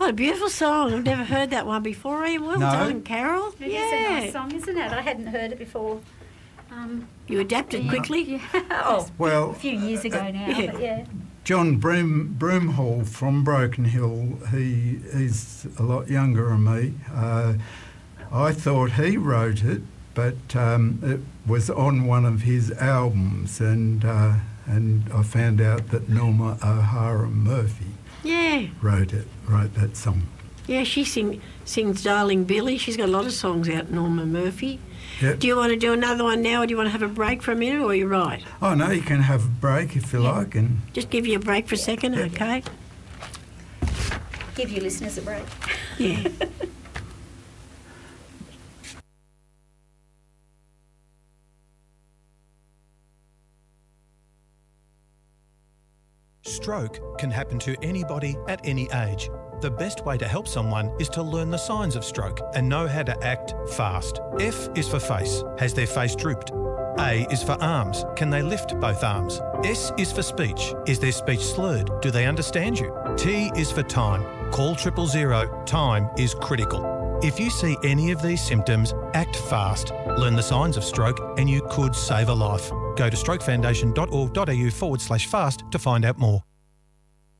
What a beautiful song. I've never heard that one before. Well done, Carol. It is a nice song, isn't it? I hadn't heard it before. You adapted quickly? A few years ago now, but yeah. John Broomhall from Broken Hill, he's a lot younger than me. I thought he wrote it, but it was on one of his albums, and I found out that Norma O'Hara Murphy wrote that song. Yeah, she sings Darling Billy. She's got a lot of songs out, Norma Murphy. Yep. Do you want to do another one now, or do you want to have a break for a minute, or are you right? Oh, no, you can have a break if you like. And just give you a break for a second, okay? Give your listeners a break. Yeah. Stroke can happen to anybody at any age. The best way to help someone is to learn the signs of stroke and know how to act fast. F is for face. Has their face drooped? A is for arms. Can they lift both arms? S is for speech. Is their speech slurred? Do they understand you? T is for time. Call 000. Time is critical. If you see any of these symptoms, act fast. Learn the signs of stroke and you could save a life. Go to strokefoundation.org.au/fast to find out more.